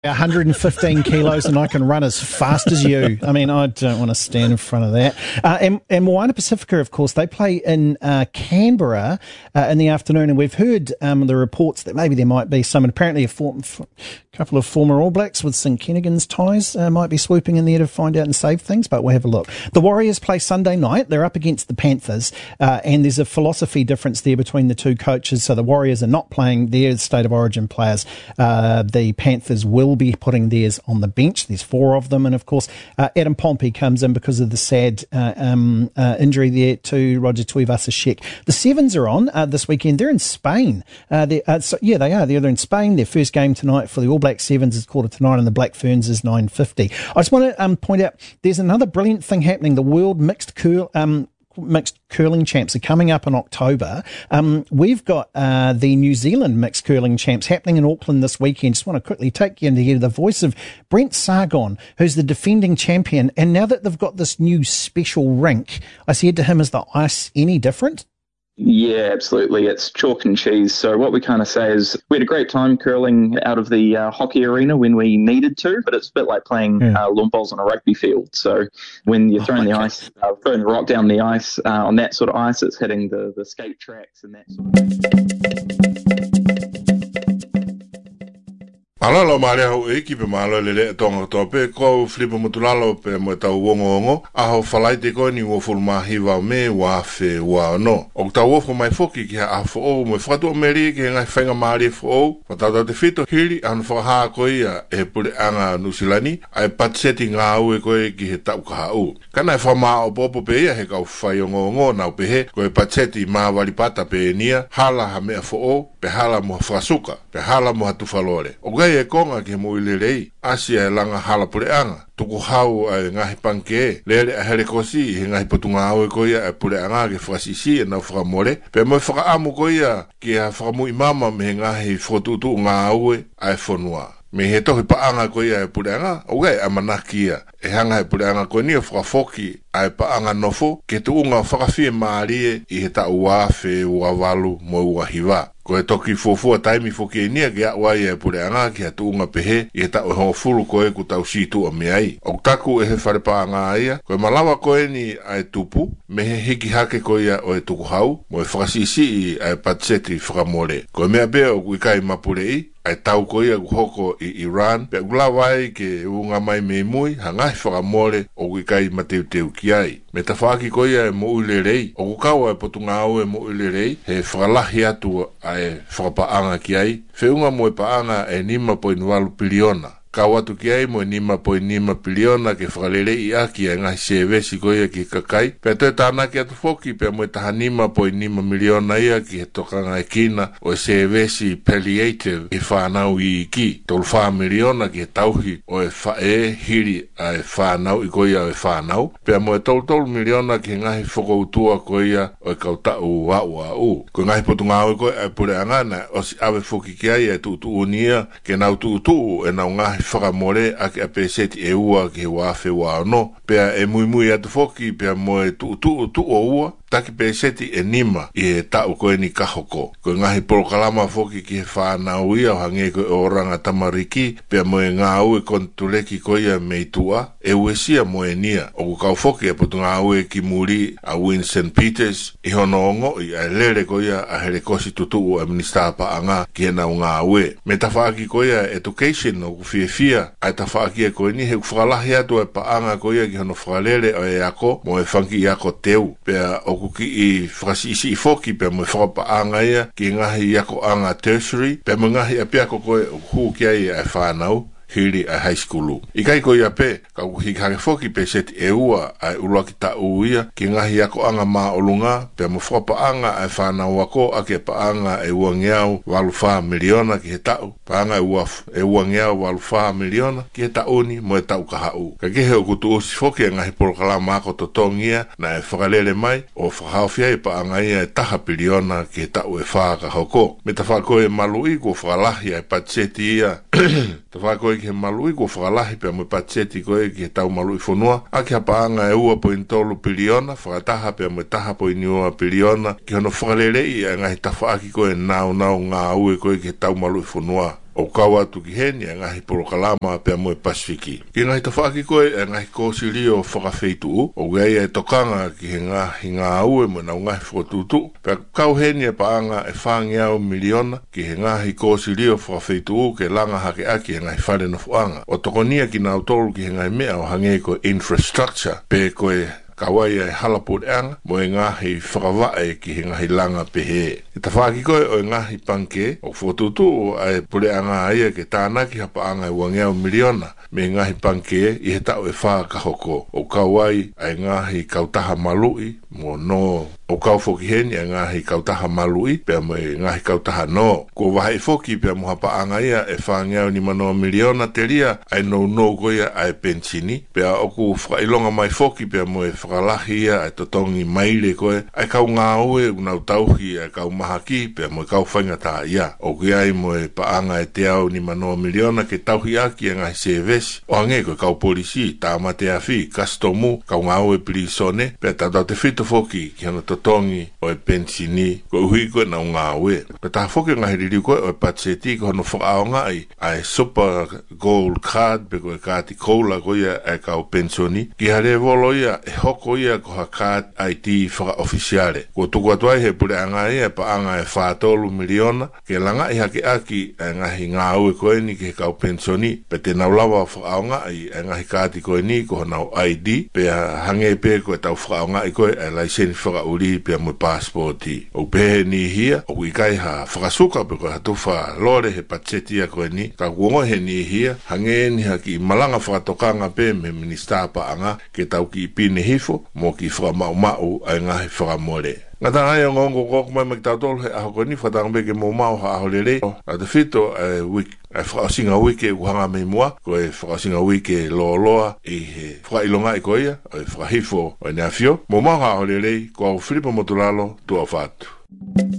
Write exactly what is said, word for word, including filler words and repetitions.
one hundred fifteen kilos and I can run as fast as you. I mean, I don't want to stand in front of that. Uh, and, and Moana Pacifica, of course, they play in uh, Canberra uh, in the afternoon, and we've heard um, the reports that maybe there might be some, and apparently a for, for, couple of former All Blacks with St Kennigan's ties uh, might be swooping in there to find out and save things, but we'll have a look. The Warriors play Sunday night. They're up against the Panthers, uh, and there's a philosophy difference there between the two coaches. So the Warriors are not playing their State of Origin players. Uh, the Panthers will be putting theirs on the bench. There's four of them, and of course uh, Adam Pompey comes in because of the sad uh, um, uh, injury there to Roger Tuivasa-Sheck. The Sevens are on uh, this weekend. They're in Spain. Uh, uh, so, yeah, they are. They're in Spain. Their first game tonight for the All Black Sevens is quarter to nine, and the Black Ferns is nine fifty. I just want to um, point out there's another brilliant thing happening. The World Mixed Curl um, Mixed Curling Champs are coming up in October. Um, we've got uh, the New Zealand Mixed Curling Champs happening in Auckland this weekend. Just want to quickly take you in to hear the voice of Brent Sargon, who's the defending champion. And now that they've got this new special rink, I said to him, is the ice any different? Yeah, absolutely. It's chalk and cheese. So what we kind of say is we had a great time curling out of the uh, hockey arena when we needed to, but it's a bit like playing yeah. uh, lawn bowls on a rugby field. So when you're throwing oh, okay. the ice, uh, throwing the rock down the ice, uh, on that sort of ice, it's hitting the, the skate tracks and that sort of thing. Alalo mare ho eki pe malo le le tonga to pe ko flipa mutulalo pe mo tau wongo wongo a ho falai te ko ni wo fulma hiva me wa fe wa no o tau wo mai foki ki a fo o mo fato meri ki ngai fenga mari fo o tau te fito hili an fo ha ko ia e pule anga nusilani ai patseti nga u ko ki he tau ka u kana fa ma o popo pe ia he ka fa yongo ngo na pe he ko patseti ma wali pata pe nia hala ha me fo o pe hala mo frasuka pe hala mo hatu falore o e konga ke mo ilerei asia langa hala pureanga tuku hau ai ngahi panke lele a hele kosi ngahi patunga au ko ia e pureanga ke frasisi na framore pe mo fra amu ko ia ke a framu imama me ngahi fotutu nga au ai fonua me he tohi paanga ko ia e pureanga o gai amanakia e hanga e pureanga ko ni fra foki ai paanga nofo ke tu nga frafie marie i he ta uafe uavalu mo uahiva ko e toki fofua taimi foki nia ke awa ia e pureanga ki atu unga pehe i he ta uho furu ko e ku tau situ a meai o taku e he wharepaanga ia ko e malawa ko e ni ai tupu me he hiki hake ko ia o e tuku hau mo e whakasisi i ai patseti whakamore ko e mea bea o kuikai mapurei ai tau ko ia hoko i Iran pe ulawai ke unga mai me mui hangai whakamore o kuikai mateu teu ki ai me ta whaki ko ia e mo ulerei o kukawa e potunga au e mo ulerei he whakalahi atu ai whakapaanga ki ai whiunga mo e paanga e nima po inualu piliona ka watu ki ai mo nima po nima piliona ke whakalere i aki a ngahi sevesi ko ia ki kakai pe toi tāna ki atu foki pe mo e taha nima po nima miliona ia ki he tokanga e kina o e sevesi palliative e whanau i ki tolu wha miliona ki he tauhi o e wha e hiri a e whanau i ko ia o e whanau pe mo e tolu tolu miliona ki ngahi whoko utua ko ia o e kautau wau a u ko ngahi potunga au ko e pure angana o si awe foki ki ai e tu tu unia ke nau tu tu e nau ngahi whakamore a ke a peseti e ua ke wafe wa no pea e mui mui atu foki pea mo e tu tu tu o ua taki peseti e nima i e tau koe ni kahoko ko ngahi polokalama foki ki he whanau ia o hange ko e oranga tamariki pea mo e ngā ue kontuleki ko ia meitua e uesia mo e nia o kukau foki e potu ngā ue ki muri a Win Saint Peters i hono ongo i a lere ko ia a here kosi tutu o a minister pa anga ki he nau ngā ue me ta whaaki ko ia education o kufie fia ai ta whaaki e ko ni he kufakalahi atu e pa anga ko ia ki hono whakalere o e ako mo e whanki i ako teu pea o kuki i whakasisi i foki pe mo whakapa anga ia ki ngahi iako anga tertiary pe mo ngahi a pia koe hu ki ai e whanau hiri a high school. I kai ko ia pe ka uhi kare foki pe seti e ua ai ulua ki ta uia ki ngahi ako anga maa olunga pe mo whakapa anga ai whanau ako a ke pa anga e ua ngeau walu wha miliona ki he tau pa anga e ua, e ua ngeau walu wha miliona ki he tau ni mo e tau ka hau. Ka kehe o kutu osi foki e ngahi polokala mako totongia na e whakalele mai o whakawhia e pa anga ia e taha miliona ki he tau e wha ka hoko. Me ta whako e malu i ko whakalahi ai patseti ia ta whako e ki he malui ko whakalahi pia mo patseti koe ki he tau malui whanua a ki hapaanga e ua po intolu piliona whakataha pia mo taha po iniua piliona ki hono whakalere i a ngahi tawhaaki koe nau nau ngā ue koe ki he tau malui whanua o kawa tu ki heni e ngahi polokalama pe mo Pasifiki. Ki ngahi tawhaki koe e ngahi kōsiri o whakawheitu o gei e tokanga ki he ngahi ngā aue mo na ngahi whakotutu. Pe kau heni e paanga e whangia o miliona ki he ngahi kōsiri o whakawheitu ke langa hake aki e ngahi whare na fuanga. O tokonia ki nga autoru ki he ngahi mea o hange ko infrastructure pe koe kawai e halapot anga mo e ngahi whakawae ki he ngahi langa pehe. E tawhaki koe o e ngahi panke o whotutu o e pule anga aia ke tānaki hapa anga e wangea o miliona me ngahi panke i he tau e wha kahoko o kawai e ngahi kautaha malui mo no o kau foki heni e ngahi kautaha malui pea mo e ngahi kautaha no ko wahe foki pea mo hapa anga ia e whangea ni manoa miliona te ria ai no no goia ai pensini pea oku whakailonga mai foki pea mo e whakalahi ia ai totongi maile koe ai kau ngā ue unau tauhi ai kau mahaki pea mo e kau whaingata ia o ki ai mo e paanga e te au ni manoa miliona ke tauhi aki e ngahi sevesi o ange koe kau polisi tāma te awhi kastomu kau ngā ue pirisone pea tatau te whito foki ki hana totongi o e pensini ko uhi koe na ngā ue pea taha foki ngahi riri koe o e patseti ko hano whakaonga ai ai super gold card pe koe kāti koula koe e kau pensoni ki hare volo ia e hoko ia ko ha card I D whaka ofisiale ko tuku atuai he pule anga ia pa anga e whātolu miliona ke langa i hake aki e ngahi ngā ue koe ni ki he kau pensoni pe te naulawa whakaonga ai e ngahi kāti koe ni ko hana I D pe hange pe koe tau whakaonga i koe e laiseni whakauri pe mo passporti o pehe ni hia o i kai ha whakasuka pe koe hatuwha lore he patseti a koe ni ka kuongo he ni hia hange ni haki malanga whakatokanga pe me minister pa anga ke tau ki pine hifo mo ki whakamau mau ai ngahi whakamore. Ngata ngai o ngongo koko mai makitautolo he aho koe ni whatangambeke mo mau ha aho lere a te whito e wiki e whakasinga wike uhanga me mua ko e whakasinga wike loa loa i he whakailonga i koia o e whakahifo o e neafio mo mau ha aho lere ko au Filipa Motulalo tua whatu.